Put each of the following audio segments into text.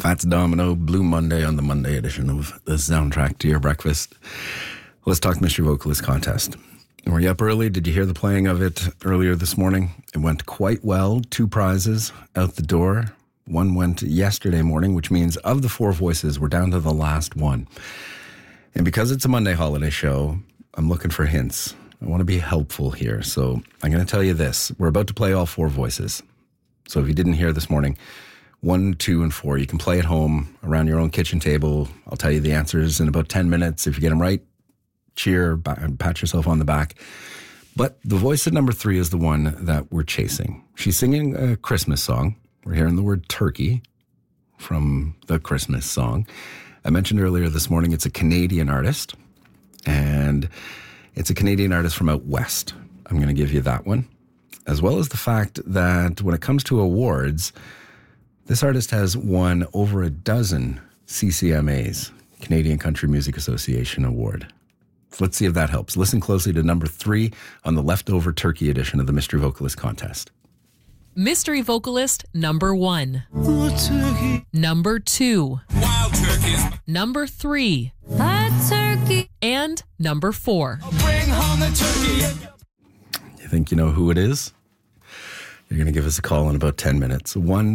Fats Domino, Blue Monday on the Monday edition of the soundtrack to your breakfast. Let's talk Mystery Vocalist Contest. Were you up early? Did you hear the playing of it earlier this morning? It went quite well. 2 prizes out the door. One went yesterday morning, which means of the 4 voices, we're down to the last one. And because it's a Monday holiday show, I'm looking for hints. I want to be helpful here. So I'm going to tell you this. We're about to play all 4 voices. So if you didn't hear this morning, 1, 2, and 4, you can play at home around your own kitchen table. I'll tell you the answers in about 10 minutes. If you get them right, cheer, pat yourself on the back. But the voice at number 3 is the one that we're chasing. She's singing a Christmas song. We're hearing the word turkey from the Christmas song. I mentioned earlier this morning it's a Canadian artist, and it's a Canadian artist from out west. I'm going to give you that one, as well as the fact that when it comes to awards, this artist has won over a dozen CCMAs, Canadian Country Music Association Award. So let's see if that helps. Listen closely to number 3 on the leftover turkey edition of the Mystery Vocalist Contest. Mystery Vocalist number 1. Number 2. Wild turkeys. Number 3. Hot turkey. And number 4. Bring home the turkey. You think you know who it is? You're going to give us a call in about 10 minutes.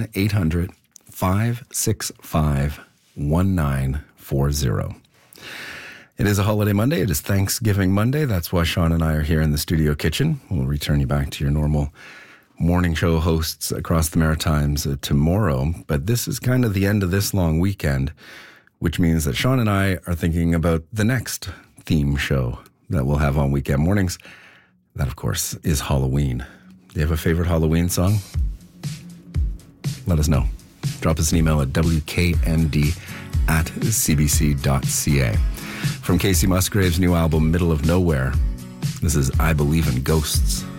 1-800-565-1940. It is a holiday Monday. It is Thanksgiving Monday. That's why Sean and I are here in the studio kitchen. We'll return you back to your normal morning show hosts across the Maritimes tomorrow. But this is kind of the end of this long weekend, which means that Sean and I are thinking about the next theme show that we'll have on weekend mornings. That, of course, is Halloween. Do you have a favorite Halloween song? Let us know. Drop us an email at wknd@cbc.ca. From Casey Musgrave's new album, Middle of Nowhere, this is I Believe in Ghosts.